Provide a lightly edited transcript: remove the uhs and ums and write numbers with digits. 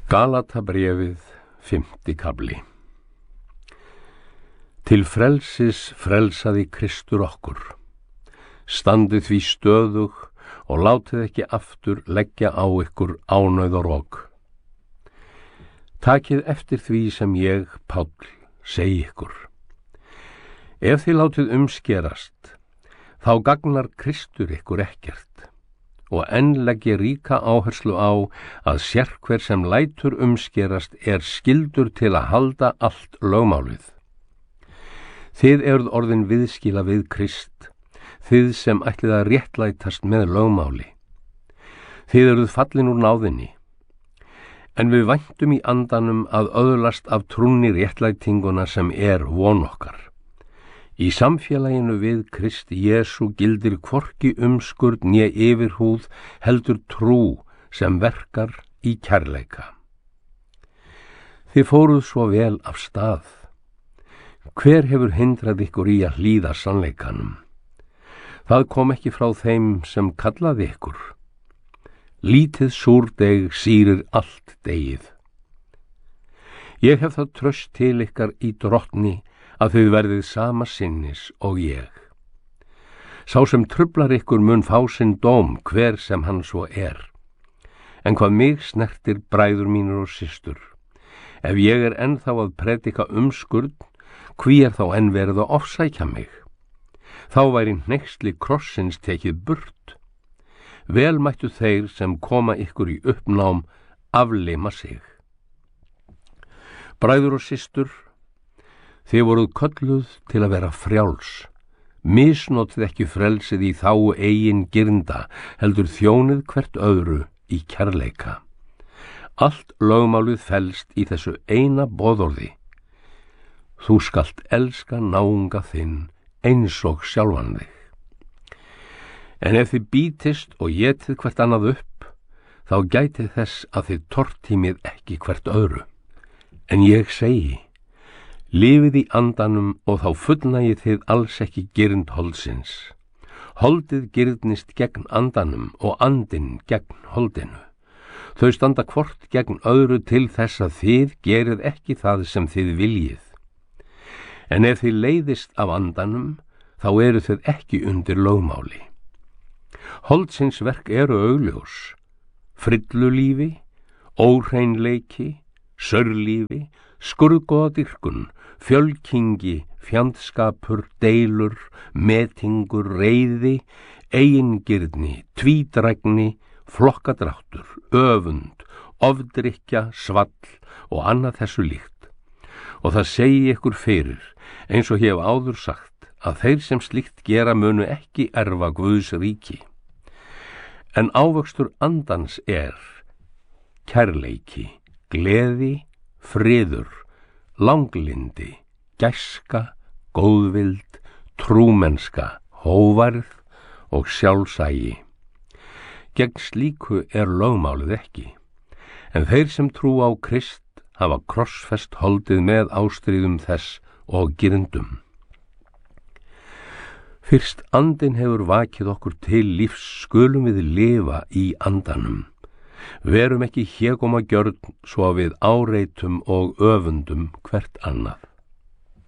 Galatabréfið, 5. kafli. Til frelsis frelsaði Kristur okkur. Standið því stöðug og látið ekki aftur leggja á ykkur ánauð og rok. Takið eftir því sem ég, Páll, segi ykkur. Ef þið látið umskerast, þá gagnar Kristur ykkur ekkert. Og enn legg ég ríka áherslu á að sérhver sem lætur umskerast skyldur til að halda allt lögmálið. Þið eruð orðin viðskila við Krist, þið sem ætlið að réttlætast með lögmáli. Þið eruð fallin úr náðinni, en við væntum í andanum að öðlast af trúnni réttlætinguna sem von okkar. Í samfélaginu við Krist Jesú gildir hvorki umskurð né yfirhúð, heldur trú sem verkar í kærleika. Þið fóruð svo vel af stað. Hver hefur hindrað ykkur í að hlýða sannleikanum? Það kom ekki frá þeim sem kallaði ykkur. Lítið súrdeg sýrir allt degið. Ég hef það traust til ykkar í Drottni að þið verðið sama sinnis og ég. Sá sem truflar ykkur mun fá sinn dóm, hver sem hann svo En hvað mig snertir, bræður mínir og systur, ef ég ennþá að predika umskurð, hví þá enn verið að ofsækja mig? Þá væri hneyksli krossins tekið burt. Vel mættu þeir sem koma ykkur í uppnám aflima sig. Bræður og systur, þið voruð kölluð til að vera frjáls. Misnotið ekki frelsið í þágu eigin girnda, heldur þjónið hvert öðru í kærleika. Allt lögmálið felst í þessu eina boðorði. Þú skalt elska náunga þinn eins og sjálfan þig. En ef þið bítist og étið hvert annað upp, þá gætið þess að þið tortímið ekki hvert öðru. En ég segi, lifið í andanum og þá fullnægið þið alls ekki girnd holdsins. Holdið girnist gegn andanum og andinn gegn holdinu. Þau standa hvort gegn öðru til þess að þið gerið ekki það sem þið viljið. En ef þið leiðist af andanum, þá eru þið ekki undir lögmáli. Holdsins verk eru augljós: frillulífi, óhreinleiki, saurlífi, skurðgoðadýrkun, fjölkingi, fjandskapur, deilur, metingur, reiði, eigingirni, tvídrægni, flokkadráttur, öfund, ofdrykkja, svall og annað þessu líkt. Og það segi ykkur fyrir, eins og ég hef áður sagt, að þeir sem slíkt gera munu ekki erfa Guðs ríki. En ávöxtur andans kærleiki, gleði, friður, langlindi, gæska, góðvild, trúmennska, hóvarð og sjálfsagi. Gegn slíku lögmálið ekki, en þeir sem trú á Krist hafa krossfest holdið með ástríðum þess og girndum. Fyrst andinn hefur vakið okkur til lífs, skulum við lifa í andanum. Verum ekki hégómagjörn svo að við áreitum og öfundum hvert annað.